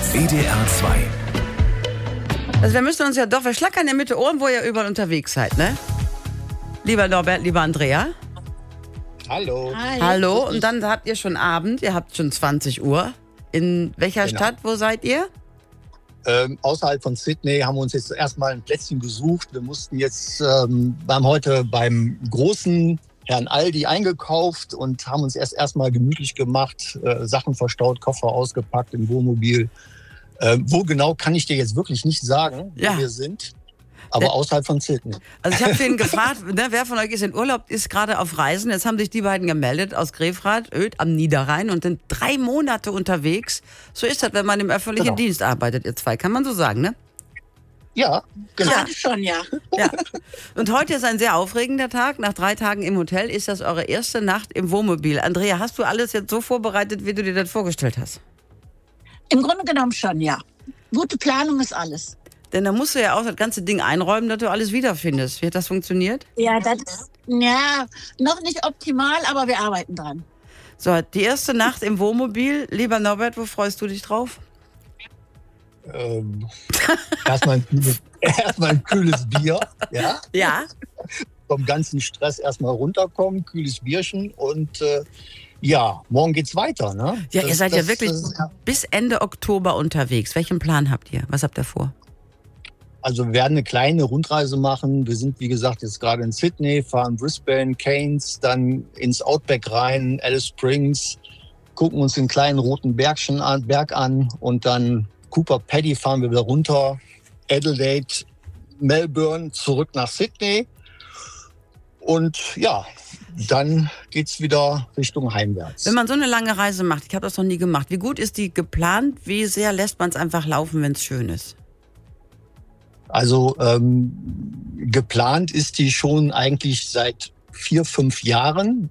WDR 2. Also wir müssen uns ja doch, wir schlackern ja mit den Ohren, wo ihr überall unterwegs seid, ne? Lieber Norbert, lieber Andrea. Hallo. Hi. Hallo, und dann habt ihr schon Abend, ihr habt schon 20 Uhr. In welcher Stadt, wo seid ihr? Außerhalb von Sydney haben wir uns jetzt erstmal ein Plätzchen gesucht. Wir mussten jetzt heute beim großen Herrn Aldi eingekauft und haben uns erstmal gemütlich gemacht, Sachen verstaut, Koffer ausgepackt im Wohnmobil. Wo genau kann ich dir jetzt wirklich nicht sagen, wo wir sind. Aber außerhalb von Sydney. Also ich habe vorhin gefragt, ne, wer von euch ist in Urlaub, ist gerade auf Reisen. Jetzt haben sich die beiden gemeldet aus Grefrath, Oedt am Niederrhein und sind 3 Monate unterwegs. So ist das, wenn man im öffentlichen Dienst arbeitet, ihr zwei. Kann man so sagen, ne? Ja, genau. Ja, schon, ja. Ja. Und heute ist ein sehr aufregender Tag. Nach 3 Tagen im Hotel ist das eure erste Nacht im Wohnmobil. Andrea, hast du alles jetzt so vorbereitet, wie du dir das vorgestellt hast? Im Grunde genommen schon, ja. Gute Planung ist alles. Denn da musst du ja auch das ganze Ding einräumen, dass du alles wiederfindest. Wie hat das funktioniert? Ja, das ist noch nicht optimal, aber wir arbeiten dran. So, die erste Nacht im Wohnmobil. Lieber Norbert, wo freust du dich drauf? Erstmal ein kühles Bier. Ja? Ja. Vom ganzen Stress erstmal runterkommen, kühles Bierchen und morgen geht's weiter. Ne? Ja, ihr seid ja wirklich bis Ende Oktober unterwegs. Welchen Plan habt ihr? Was habt ihr vor? Also wir werden eine kleine Rundreise machen. Wir sind, wie gesagt, jetzt gerade in Sydney, fahren Brisbane, Cairns, dann ins Outback rein, Alice Springs, gucken uns den kleinen roten Berg an und dann Cooper Pedy fahren wir wieder runter, Adelaide, Melbourne, zurück nach Sydney und ja, dann geht's wieder Richtung heimwärts. Wenn man so eine lange Reise macht, ich habe das noch nie gemacht, wie gut ist die geplant? Wie sehr lässt man es einfach laufen, wenn es schön ist? Also geplant ist die schon eigentlich seit 4, 5 Jahren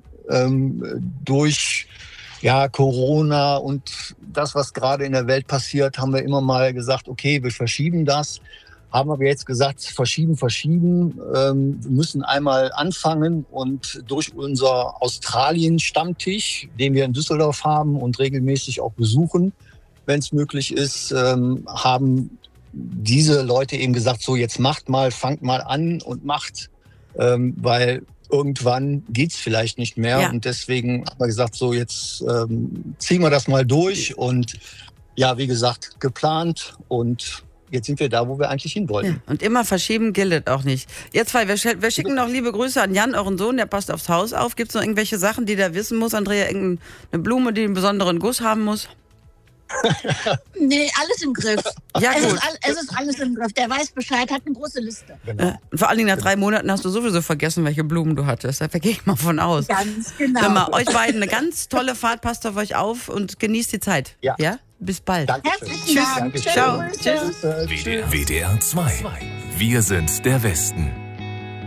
durch Corona und das, was gerade in der Welt passiert, haben wir immer mal gesagt, okay, wir verschieben das. Haben aber jetzt gesagt, verschieben. Wir müssen einmal anfangen und durch unser Australien-Stammtisch, den wir in Düsseldorf haben und regelmäßig auch besuchen, wenn es möglich ist, haben diese Leute eben gesagt, so jetzt fangt mal an und macht, weil irgendwann geht's vielleicht nicht mehr. Ja. Und deswegen haben wir gesagt, so jetzt ziehen wir das mal durch und ja, wie gesagt, geplant und jetzt sind wir da, wo wir eigentlich hin wollten. Ja, und immer verschieben gilt auch nicht. Ihr zwei, wir schicken noch liebe Grüße an Jan, euren Sohn, der passt aufs Haus auf. Gibt es noch irgendwelche Sachen, die der wissen muss? Andrea, irgendeine Blume, die einen besonderen Guss haben muss? Nee, alles im Griff. Ja, gut. Es ist alles im Griff. Der weiß Bescheid, hat eine große Liste. Genau. Vor allen Dingen nach 3 Monaten hast du sowieso vergessen, welche Blumen du hattest. Da gehe ich mal von aus. Ganz genau. Hör mal, euch beiden eine ganz tolle Fahrt, passt auf euch auf und genießt die Zeit. Ja? Bis bald. Dankeschön. Herzlichen Dank. Ciao. Tschüss. WDR 2. Wir sind der Westen.